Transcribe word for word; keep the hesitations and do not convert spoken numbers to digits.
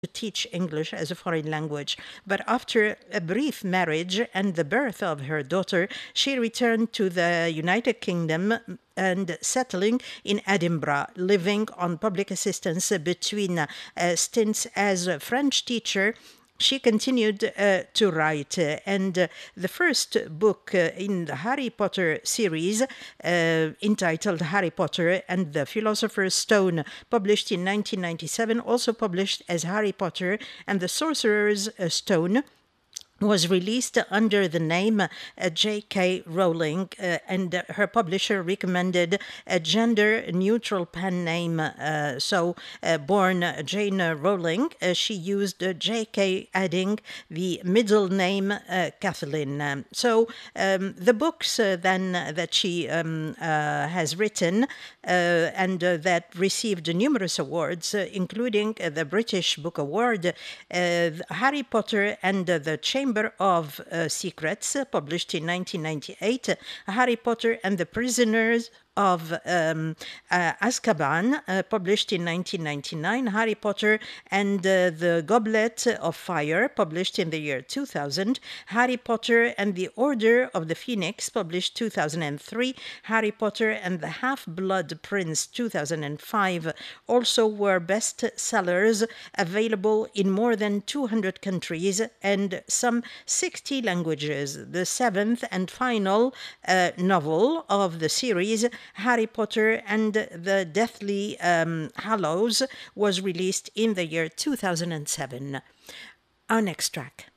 to teach English as a foreign language. But after a brief marriage and the birth of her daughter, she returned to the United Kingdom and settling in Edinburgh, living on public assistance between uh, stints as a French teacher. She continued uh, to write, uh, and uh, the first book uh, in the Harry Potter series, uh, entitled Harry Potter and the Philosopher's Stone, published in nineteen ninety-seven, also published as Harry Potter and the Sorcerer's uh, Stone, was released under the name uh, J K. Rowling, uh, and uh, her publisher recommended a gender-neutral pen name. Uh, so, uh, born Jane Rowling, uh, she used uh, J K, adding the middle name uh, Kathleen. Um, so, um, the books uh, then uh, that she um, uh, has written uh, and uh, that received numerous awards, uh, including uh, the British Book Award, uh, Harry Potter and uh, the Chamber of uh, Secrets, uh, published in nineteen ninety-eight, uh, Harry Potter and the Prisoners of um, uh, Azkaban, uh, published in nineteen ninety-nine, Harry Potter and uh, the Goblet of Fire, published in the year two thousand, Harry Potter and the Order of the Phoenix, published two thousand three, Harry Potter and the Half-Blood Prince, two thousand five, also were bestsellers, available in more than two hundred countries and some sixty languages. The seventh and final uh, novel of the series, Harry Potter and the Deathly um, Hallows, was released in the year two thousand seven. Our next track.